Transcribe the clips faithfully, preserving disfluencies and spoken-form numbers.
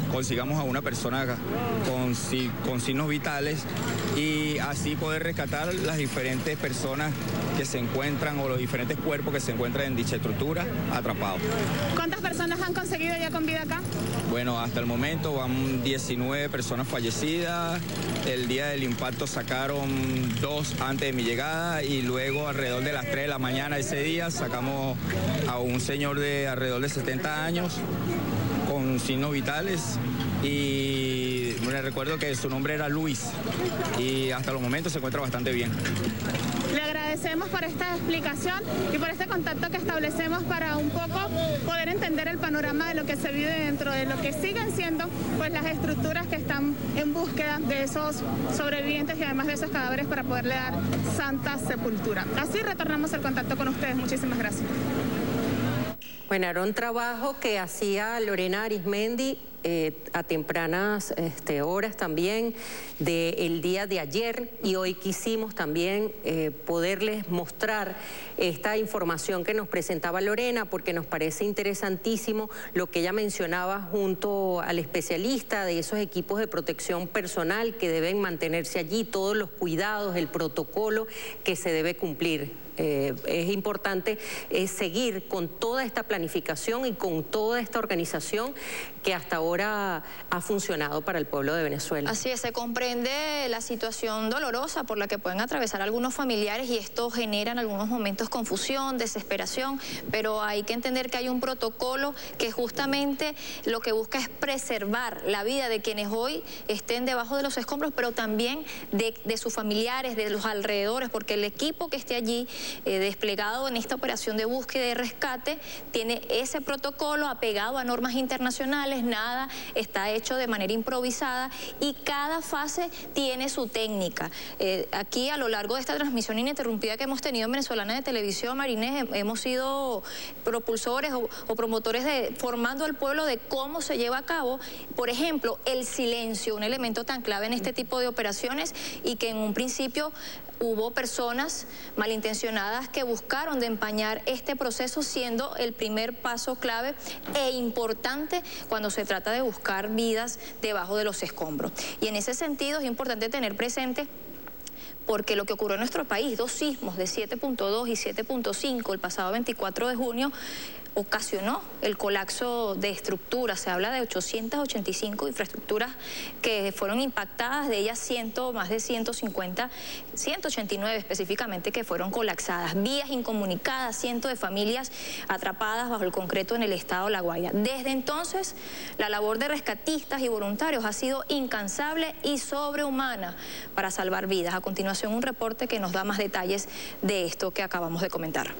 consigamos a una persona con, con signos vitales y así poder rescatar las diferentes personas que se encuentran o los diferentes cuerpos que se encuentran en dicha estructura atrapados. ¿Cuántas personas han conseguido ya con vida acá? Bueno, hasta el momento van diecinueve personas fallecidas. El día del impacto sacaron dos antes de mi llegada y luego alrededor de las tres de la mañana ese día sacamos a un señor de alrededor de setenta años con signos vitales y me recuerdo que su nombre era Luis y hasta los momentos se encuentra bastante bien. Le agradecemos por esta explicación y por este contacto que establecemos para un poco poder entender el panorama de lo que se vive dentro de lo que siguen siendo pues las estructuras que están en búsqueda de esos sobrevivientes y además de esos cadáveres para poderle dar santa sepultura. Así retornamos el contacto con ustedes. Muchísimas gracias. Bueno, era un trabajo que hacía Lorena Arismendi eh, a tempranas este, horas también del día de ayer y hoy quisimos también eh, poderles mostrar esta información que nos presentaba Lorena porque nos parece interesantísimo lo que ella mencionaba junto al especialista de esos equipos de protección personal que deben mantenerse allí, todos los cuidados, el protocolo que se debe cumplir. Eh, es importante eh, seguir con toda esta planificación y con toda esta organización que hasta ahora ha funcionado para el pueblo de Venezuela. Así es, se comprende la situación dolorosa por la que pueden atravesar algunos familiares y esto genera en algunos momentos confusión, desesperación, pero hay que entender que hay un protocolo que justamente lo que busca es preservar la vida de quienes hoy estén debajo de los escombros, pero también de, de sus familiares, de los alrededores, porque el equipo que esté allí Eh, desplegado en esta operación de búsqueda y rescate tiene ese protocolo apegado a normas internacionales, nada está hecho de manera improvisada y cada fase tiene su técnica. Eh, aquí a lo largo de esta transmisión ininterrumpida que hemos tenido en Venezolana de Televisión, Marinés, hemos sido propulsores o, o promotores de formando al pueblo de cómo se lleva a cabo, por ejemplo, el silencio, un elemento tan clave en este tipo de operaciones y que en un principio hubo personas malintencionadas que buscaron de empañar este proceso siendo el primer paso clave e importante cuando se trata de buscar vidas debajo de los escombros. Y en ese sentido es importante tener presente porque lo que ocurrió en nuestro país, dos sismos de siete punto dos y siete punto cinco el pasado veinticuatro de junio, ocasionó el colapso de estructuras. Se habla de ochocientas ochenta y cinco infraestructuras que fueron impactadas, de ellas ciento, más de ciento cincuenta, ciento ochenta y nueve específicamente que fueron colapsadas, vías incomunicadas, cientos de familias atrapadas bajo el concreto en el estado La Guaira. Desde entonces, la labor de rescatistas y voluntarios ha sido incansable y sobrehumana para salvar vidas. A continuación, un reporte que nos da más detalles de esto que acabamos de comentar.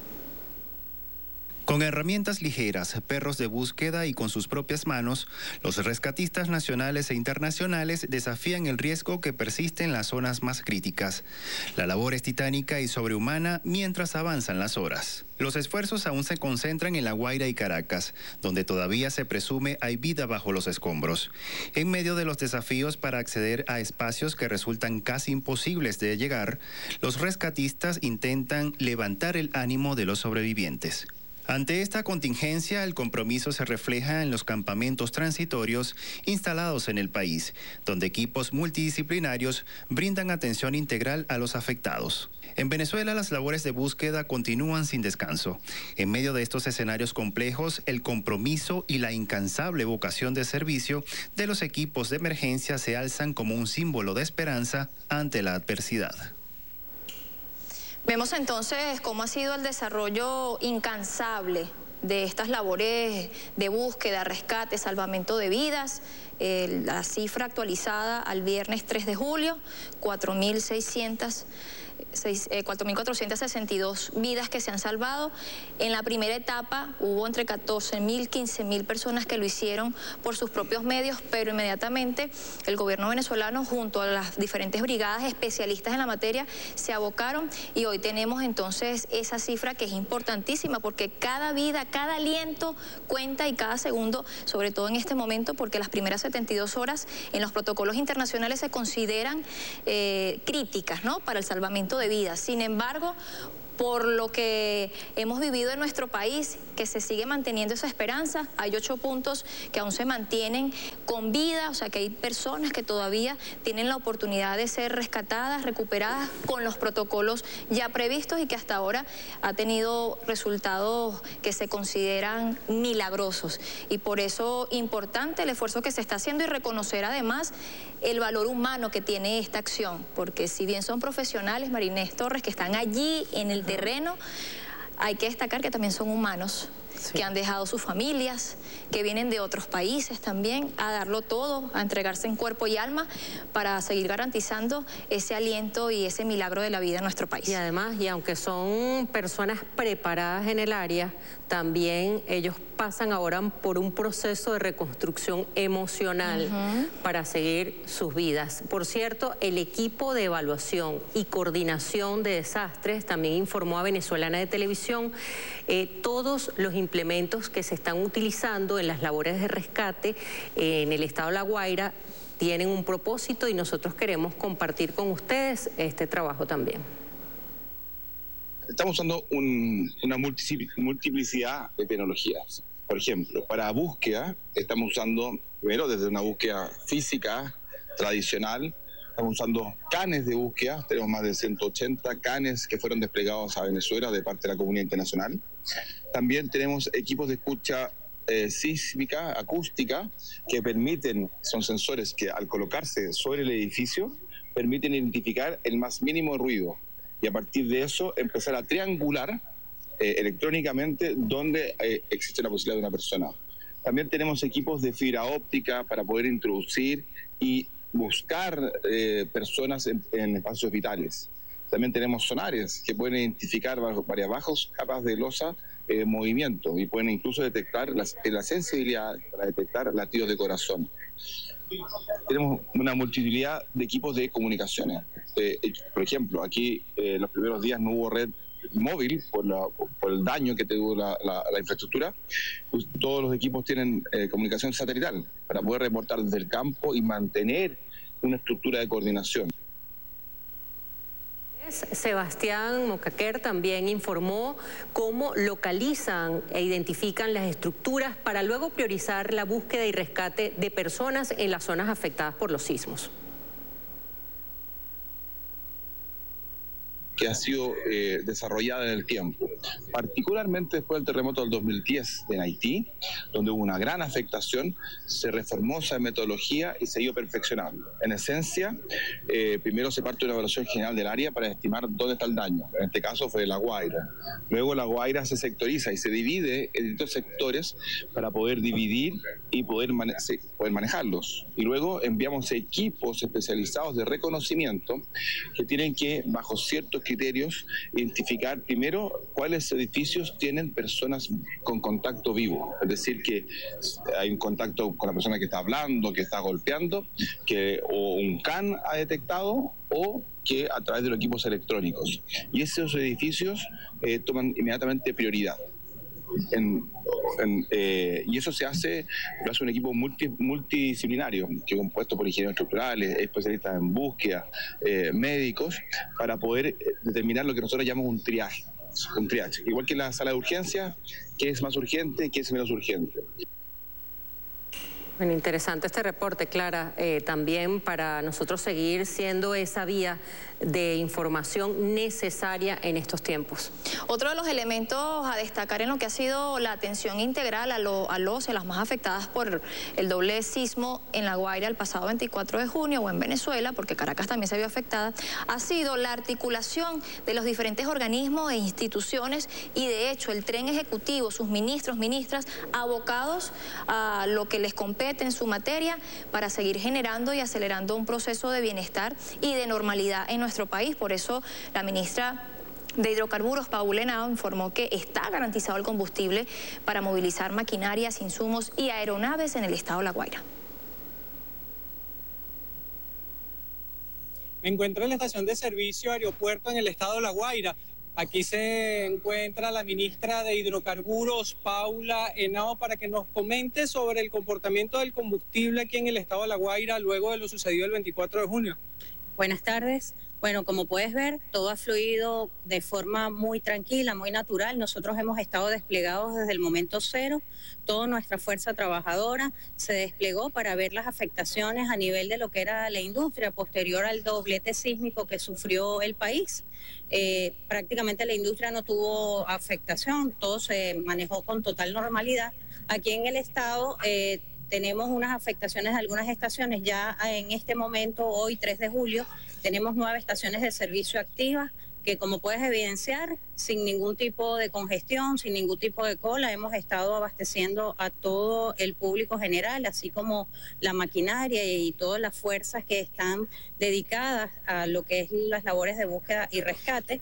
Con herramientas ligeras, perros de búsqueda y con sus propias manos, los rescatistas nacionales e internacionales desafían el riesgo que persiste en las zonas más críticas. La labor es titánica y sobrehumana mientras avanzan las horas. Los esfuerzos aún se concentran en La Guaira y Caracas, donde todavía se presume hay vida bajo los escombros. En medio de los desafíos para acceder a espacios que resultan casi imposibles de llegar, los rescatistas intentan levantar el ánimo de los sobrevivientes. Ante esta contingencia, el compromiso se refleja en los campamentos transitorios instalados en el país, donde equipos multidisciplinarios brindan atención integral a los afectados. En Venezuela, las labores de búsqueda continúan sin descanso. En medio de estos escenarios complejos, el compromiso y la incansable vocación de servicio de los equipos de emergencia se alzan como un símbolo de esperanza ante la adversidad. Vemos entonces cómo ha sido el desarrollo incansable de estas labores de búsqueda, rescate, salvamento de vidas. Eh, la cifra actualizada al viernes tres de julio, cuatro mil seiscientas, cuatro mil cuatrocientas sesenta y dos vidas que se han salvado. En la primera etapa hubo entre catorce mil, quince mil personas que lo hicieron por sus propios medios, pero inmediatamente el gobierno venezolano junto a las diferentes brigadas especialistas en la materia se abocaron y hoy tenemos entonces esa cifra que es importantísima porque cada vida, cada aliento cuenta y cada segundo, sobre todo en este momento porque las primeras setenta y dos horas en los protocolos internacionales se consideran eh, críticas, ¿no?, para el salvamento de vidas. Sin embargo, por lo que hemos vivido en nuestro país, que se sigue manteniendo esa esperanza. Hay ocho puntos que aún se mantienen con vida, o sea que hay personas que todavía tienen la oportunidad de ser rescatadas, recuperadas con los protocolos ya previstos y que hasta ahora ha tenido resultados que se consideran milagrosos. Y por eso importante el esfuerzo que se está haciendo y reconocer además el valor humano que tiene esta acción, porque si bien son profesionales, Marinés Torres, que están allí en el terreno, hay que destacar que también son humanos, sí, que han dejado sus familias, que vienen de otros países también a darlo todo, a entregarse en cuerpo y alma para seguir garantizando ese aliento y ese milagro de la vida en nuestro país. Y además, y aunque son personas preparadas en el área, también ellos pasan ahora por un proceso de reconstrucción emocional uh-huh. para seguir sus vidas. Por cierto, el equipo de evaluación y coordinación de desastres también informó a Venezolana de Televisión eh, todos los implementos que se están utilizando en las labores de rescate eh, en el estado de La Guaira tienen un propósito y nosotros queremos compartir con ustedes este trabajo también. Estamos usando un, una multiplicidad de tecnologías. Por ejemplo, para búsqueda estamos usando, primero desde una búsqueda física tradicional, estamos usando canes de búsqueda, tenemos más de ciento ochenta canes que fueron desplegados a Venezuela de parte de la comunidad internacional. También tenemos equipos de escucha eh, sísmica, acústica, que permiten, son sensores que al colocarse sobre el edificio, permiten identificar el más mínimo ruido. Y a partir de eso empezar a triangular eh, electrónicamente dónde eh, existe la posibilidad de una persona. También tenemos equipos de fibra óptica para poder introducir y buscar eh, personas en, en espacios vitales. También tenemos sonares que pueden identificar bajo, varias bajos capas de losa eh, movimiento y pueden incluso detectar las, la sensibilidad para detectar latidos de corazón. Tenemos una multiplicidad de equipos de comunicaciones. Eh, por ejemplo, aquí eh, los primeros días no hubo red móvil por, la, por el daño que tuvo la, la, la infraestructura. Pues todos los equipos tienen eh, comunicación satelital para poder reportar desde el campo y mantener una estructura de coordinación. Sebastián Mocaquer también informó cómo localizan e identifican las estructuras para luego priorizar la búsqueda y rescate de personas en las zonas afectadas por los sismos. Que ha sido eh, desarrollada en el tiempo, particularmente después del terremoto del dos mil diez en Haití, donde hubo una gran afectación, se reformó esa metodología y se ha ido perfeccionando. En esencia, eh, primero se parte de una evaluación general del área para estimar dónde está el daño, en este caso fue La Guaira. Luego La Guaira se sectoriza y se divide en distintos sectores para poder dividir y poder, mane poder manejarlos. Y luego enviamos equipos especializados de reconocimiento que tienen que, bajo ciertos criterios, identificar primero cuáles edificios tienen personas con contacto vivo, es decir, que hay un contacto con la persona que está hablando, que está golpeando, que o un can ha detectado o que a través de los equipos electrónicos. Y esos edificios eh, toman inmediatamente prioridad. En, en, eh, y eso se hace, lo hace un equipo multi, multidisciplinario, que es compuesto por ingenieros estructurales, especialistas en búsqueda, eh, médicos, para poder determinar lo que nosotros llamamos un triaje, un triaje, igual que en la sala de urgencia, qué es más urgente, qué es menos urgente. Bueno, interesante este reporte, Clara, eh, también para nosotros seguir siendo esa vía de información necesaria en estos tiempos. Otro de los elementos a destacar en lo que ha sido la atención integral a, lo, a los y las más afectadas por el doble sismo en La Guaira el pasado veinticuatro de junio o en Venezuela, porque Caracas también se vio afectada, ha sido la articulación de los diferentes organismos e instituciones y de hecho el tren ejecutivo, sus ministros, ministras, abocados a lo que les compete en su materia para seguir generando y acelerando un proceso de bienestar y de normalidad en nuestro país. Por eso la ministra de Hidrocarburos, Paula Henao, informó que está garantizado el combustible para movilizar maquinarias, insumos y aeronaves en el estado de La Guaira. Me encuentro en la estación de servicio aeropuerto en el estado de La Guaira. Aquí se encuentra la ministra de Hidrocarburos, Paula Henao, para que nos comente sobre el comportamiento del combustible aquí en el estado de La Guaira luego de lo sucedido el veinticuatro de junio. Buenas tardes. Bueno, como puedes ver, todo ha fluido de forma muy tranquila, muy natural. Nosotros hemos estado desplegados desde el momento cero. Toda nuestra fuerza trabajadora se desplegó para ver las afectaciones a nivel de lo que era la industria posterior al doblete sísmico que sufrió el país. Eh, prácticamente la industria no tuvo afectación, todo se manejó con total normalidad. Aquí en el estado eh, tenemos unas afectaciones de algunas estaciones. Ya en este momento, hoy tres de julio, tenemos nueve estaciones de servicio activas que, como puedes evidenciar, sin ningún tipo de congestión, sin ningún tipo de cola, hemos estado abasteciendo a todo el público general, así como la maquinaria y todas las fuerzas que están dedicadas a lo que es las labores de búsqueda y rescate.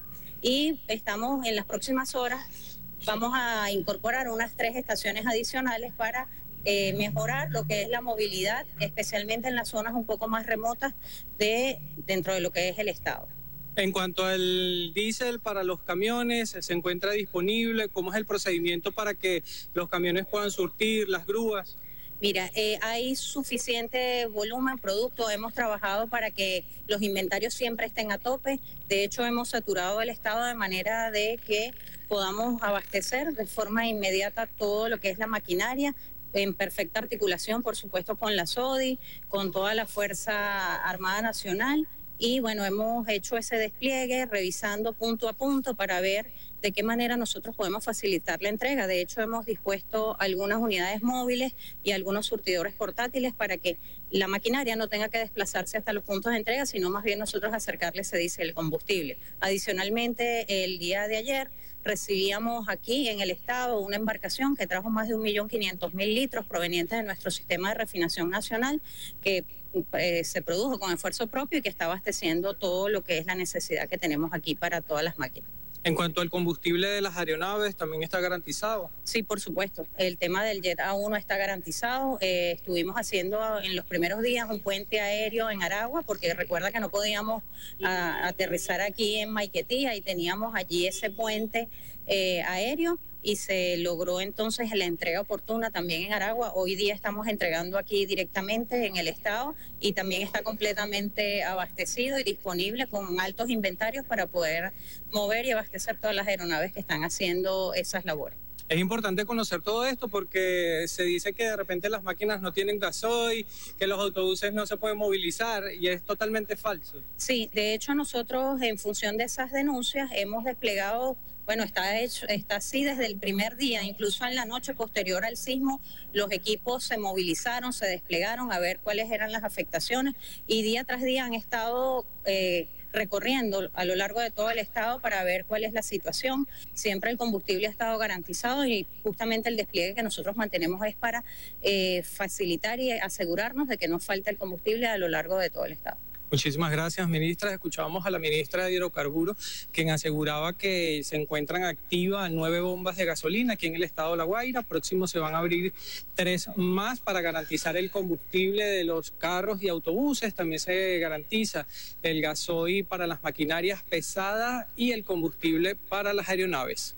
Y estamos en las próximas horas, vamos a incorporar unas tres estaciones adicionales para Eh, mejorar lo que es la movilidad, especialmente en las zonas un poco más remotas de dentro de lo que es el estado. En cuanto al diésel para los camiones, ¿se encuentra disponible? ¿Cómo es el procedimiento para que los camiones puedan surtir, las grúas? Mira, eh, hay suficiente volumen, producto, hemos trabajado para que los inventarios siempre estén a tope. De hecho, hemos saturado el estado de manera de que podamos abastecer de forma inmediata todo lo que es la maquinaria, en perfecta articulación, por supuesto, con la S O D I, con toda la Fuerza Armada Nacional. Y bueno, hemos hecho ese despliegue revisando punto a punto para ver de qué manera nosotros podemos facilitar la entrega. De hecho, hemos dispuesto algunas unidades móviles y algunos surtidores portátiles para que la maquinaria no tenga que desplazarse hasta los puntos de entrega, sino más bien nosotros acercarle ese diésel combustible. Adicionalmente, el día de ayer recibíamos aquí en el estado una embarcación que trajo más de un millón quinientos mil litros provenientes de nuestro sistema de refinación nacional, que eh, se produjo con esfuerzo propio y que está abasteciendo todo lo que es la necesidad que tenemos aquí para todas las máquinas. En cuanto al combustible de las aeronaves, ¿también está garantizado? Sí, por supuesto. El tema del Jet A uno está garantizado. Eh, estuvimos haciendo en los primeros días un puente aéreo en Aragua, porque recuerda que no podíamos a, aterrizar aquí en Maiquetía y teníamos allí ese puente eh, aéreo, y se logró entonces la entrega oportuna también en Aragua. Hoy día estamos entregando aquí directamente en el estado y también está completamente abastecido y disponible con altos inventarios para poder mover y abastecer todas las aeronaves que están haciendo esas labores. Es importante conocer todo esto porque se dice que de repente las máquinas no tienen gasoil, que los autobuses no se pueden movilizar, y es totalmente falso. Sí, de hecho nosotros en función de esas denuncias hemos desplegado, bueno, está hecho, está así desde el primer día, incluso en la noche posterior al sismo, los equipos se movilizaron, se desplegaron a ver cuáles eran las afectaciones, y día tras día han estado eh, recorriendo a lo largo de todo el estado para ver cuál es la situación. Siempre el combustible ha estado garantizado y justamente el despliegue que nosotros mantenemos es para eh, facilitar y asegurarnos de que no falte el combustible a lo largo de todo el estado. Muchísimas gracias, ministra. Escuchábamos a la ministra de Hidrocarburos, quien aseguraba que se encuentran activas nueve bombas de gasolina aquí en el estado de La Guaira. Próximo se van a abrir tres más para garantizar el combustible de los carros y autobuses. También se garantiza el gasoil para las maquinarias pesadas y el combustible para las aeronaves.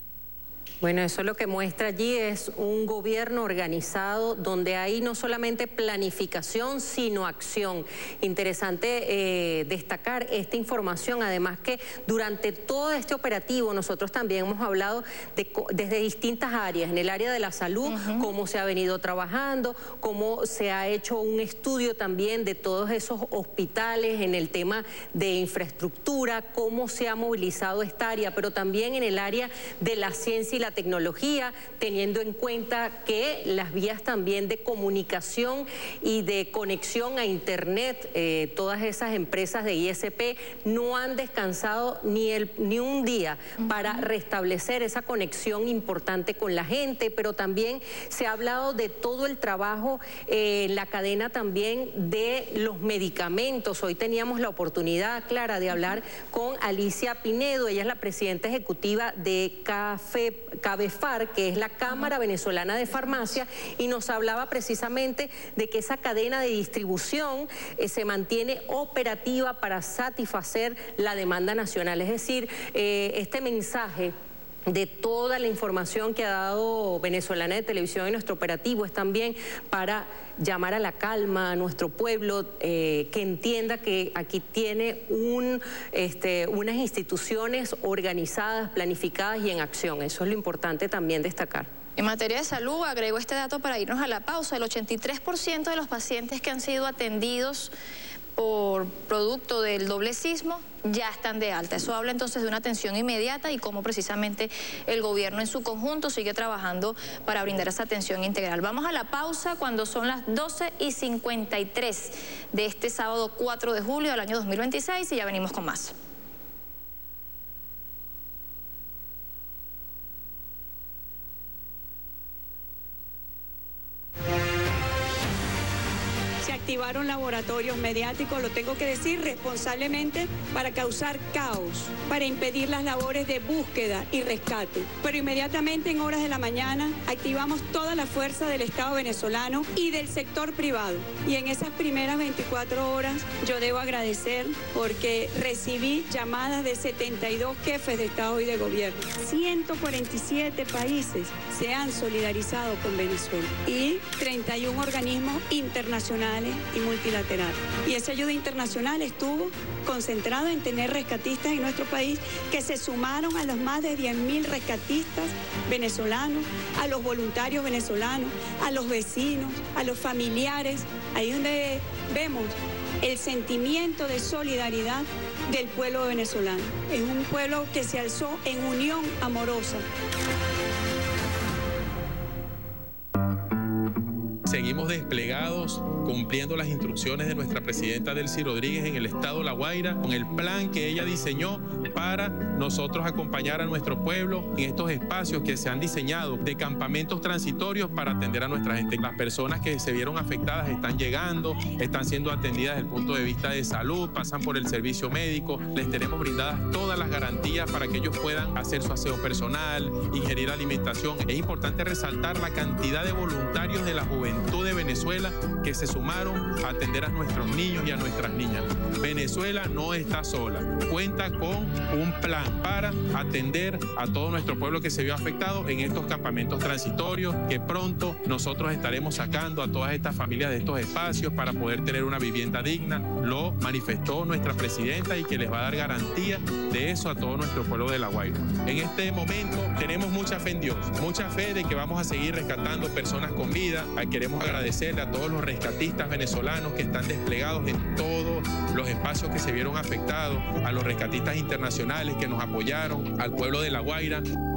Bueno, eso lo que muestra allí es un gobierno organizado donde hay no solamente planificación, sino acción. Interesante eh, destacar esta información, además que durante todo este operativo nosotros también hemos hablado de, desde distintas áreas, en el área de la salud, uh-huh. cómo se ha venido trabajando, cómo se ha hecho un estudio también de todos esos hospitales en el tema de infraestructura, cómo se ha movilizado esta área, pero también en el área de la ciencia y la tecnología, teniendo en cuenta que las vías también de comunicación y de conexión a internet, eh, todas esas empresas de I S P no han descansado ni, el, ni un día uh-huh. para restablecer esa conexión importante con la gente, pero también se ha hablado de todo el trabajo en eh, la cadena también de los medicamentos. Hoy teníamos la oportunidad, Clara, de hablar con Alicia Pinedo, ella es la presidenta ejecutiva de Café CABEFAR, que es la Cámara Venezolana de Farmacia, y nos hablaba precisamente de que esa cadena de distribución eh, se mantiene operativa para satisfacer la demanda nacional. Es decir, eh, este mensaje de toda la información que ha dado Venezolana de Televisión en nuestro operativo, es también para llamar a la calma a nuestro pueblo, eh, que entienda que aquí tiene un, este, unas instituciones organizadas, planificadas y en acción. Eso es lo importante también destacar. En materia de salud, agrego este dato para irnos a la pausa, el ochenta y tres por ciento de los pacientes que han sido atendidos por producto del doble sismo ya están de alta. Eso habla entonces de una atención inmediata y cómo precisamente el gobierno en su conjunto sigue trabajando para brindar esa atención integral. Vamos a la pausa cuando son las doce y cincuenta y tres de este sábado cuatro de julio del año dos mil veintiséis y ya venimos con más. Activaron laboratorios mediáticos, lo tengo que decir responsablemente, para causar caos, para impedir las labores de búsqueda y rescate. Pero inmediatamente en horas de la mañana activamos toda la fuerza del Estado venezolano y del sector privado. Y en esas primeras veinticuatro horas yo debo agradecer porque recibí llamadas de setenta y dos jefes de Estado y de gobierno. ciento cuarenta y siete países se han solidarizado con Venezuela y treinta y un organismos internacionales y multilateral. Y esa ayuda internacional estuvo concentrada en tener rescatistas en nuestro país que se sumaron a los más de diez mil rescatistas venezolanos, a los voluntarios venezolanos, a los vecinos, a los familiares. Ahí donde vemos el sentimiento de solidaridad del pueblo venezolano. Es un pueblo que se alzó en unión amorosa. Seguimos desplegados, cumpliendo las instrucciones de nuestra presidenta Delcy Rodríguez en el estado La Guaira, con el plan que ella diseñó para nosotros acompañar a nuestro pueblo en estos espacios que se han diseñado de campamentos transitorios para atender a nuestra gente. Las personas que se vieron afectadas están llegando, están siendo atendidas desde el punto de vista de salud, pasan por el servicio médico, les tenemos brindadas todas las garantías para que ellos puedan hacer su aseo personal, ingerir alimentación. Es importante resaltar la cantidad de voluntarios de la juventud de Venezuela que se sumaron a atender a nuestros niños y a nuestras niñas. Venezuela no está sola, cuenta con un plan para atender a todo nuestro pueblo que se vio afectado en estos campamentos transitorios, que pronto nosotros estaremos sacando a todas estas familias de estos espacios para poder tener una vivienda digna. Lo manifestó nuestra presidenta y que les va a dar garantía de eso a todo nuestro pueblo de La Guaira. En este momento tenemos mucha fe en Dios, mucha fe de que vamos a seguir rescatando personas con vida. Queremos agradecerle a todos los rescatistas venezolanos que están desplegados en todos los espacios que se vieron afectados, a los rescatistas internacionales que nos apoyaron, al pueblo de La Guaira.